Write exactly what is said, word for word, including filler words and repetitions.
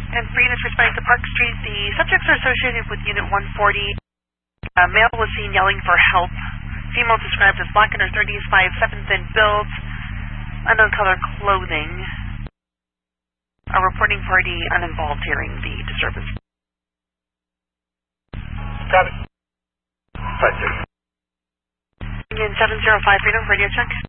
ten three, units responding to Park Street. The subjects are associated with Unit one forty. Uh, male was seen yelling for help. Female described as black in her thirties, five seven, thin build, unknown color clothing. A reporting party uninvolved hearing the disturbance. Got it. Five two. Union seven zero five, freedom, radio check.